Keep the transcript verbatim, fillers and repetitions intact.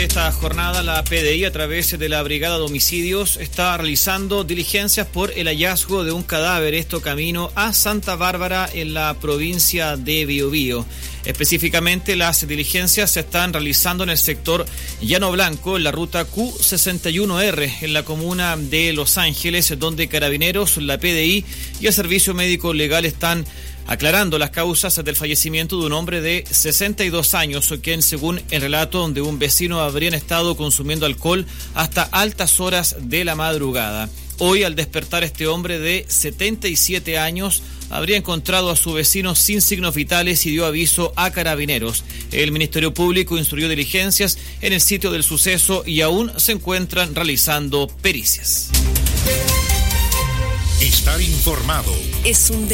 Esta jornada la P D I a través de la Brigada de Homicidios está realizando diligencias por el hallazgo de un cadáver, esto camino a Santa Bárbara en la provincia de Biobío. Específicamente las diligencias se están realizando en el sector Llano Blanco, en la ruta Q sesenta y uno R, en la comuna de Los Ángeles, donde Carabineros, la P D I y el Servicio Médico Legal están aclarando las causas del fallecimiento de un hombre de sesenta y dos años, quien, según el relato de un vecino, habrían estado consumiendo alcohol hasta altas horas de la madrugada. Hoy, al despertar, este hombre de setenta y siete años habría encontrado a su vecino sin signos vitales y dio aviso a Carabineros. El Ministerio Público instruyó diligencias en el sitio del suceso y aún se encuentran realizando pericias. Estar informado es un